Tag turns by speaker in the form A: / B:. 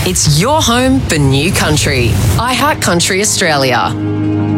A: It's your home for new country. iHeart Country Australia.